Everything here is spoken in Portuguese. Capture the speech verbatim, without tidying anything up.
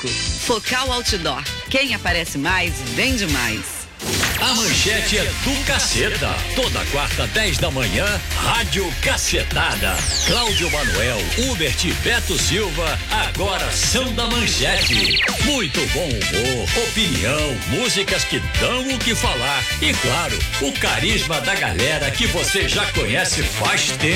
cinco. Focal Outdoor. Quem aparece mais, vende mais. A manchete é do Caceta. Toda quarta, dez da manhã, Rádio Cacetada. Cláudio Manuel, Hubert e Beto Silva, agora são da manchete. Muito bom humor, opinião, músicas que dão o que falar. E claro, o carisma da galera que você já conhece faz tempo.